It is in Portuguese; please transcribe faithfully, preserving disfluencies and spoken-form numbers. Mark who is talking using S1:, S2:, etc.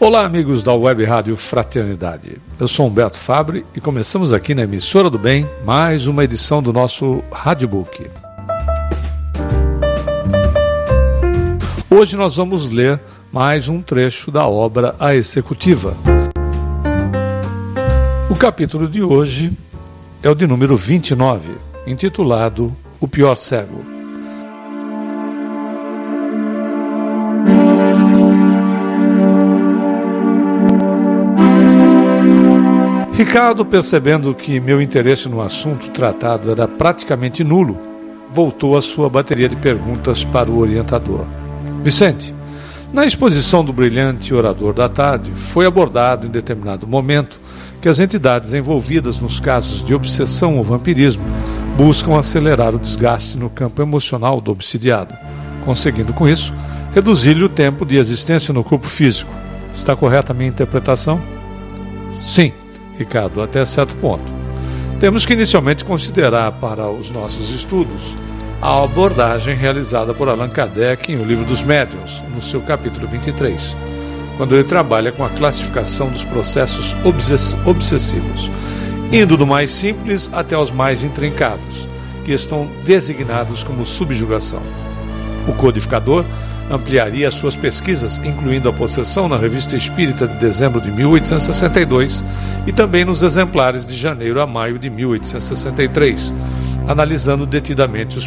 S1: Olá, amigos da Web Rádio Fraternidade. Eu sou Humberto Fabre e começamos aqui na Emissora do Bem mais uma edição do nosso Radiobook. Hoje nós vamos ler mais um trecho da obra A Executiva. O capítulo de hoje é o de número vinte e nove, intitulado O Pior Cego. Ricardo, percebendo que meu interesse no assunto tratado era praticamente nulo, voltou à sua bateria de perguntas para o orientador. Vicente, na exposição do brilhante orador da tarde, foi abordado em determinado momento que as entidades envolvidas nos casos de obsessão ou vampirismo buscam acelerar o desgaste no campo emocional do obsidiado, conseguindo com isso reduzir-lhe o tempo de existência no corpo físico. Está correta a minha interpretação? Sim, Ricardo, até certo ponto. Temos que inicialmente considerar para os nossos estudos a abordagem realizada por Allan Kardec em O Livro dos Médiuns, no seu capítulo vinte e três, quando ele trabalha com a classificação dos processos obsess- obsessivos, indo do mais simples até os mais intrincados, que estão designados como subjugação. O codificador ampliaria as suas pesquisas, incluindo a possessão na Revista Espírita de dezembro de mil oitocentos e sessenta e dois e também nos exemplares de janeiro a maio de mil oitocentos e sessenta e três, analisando detidamente os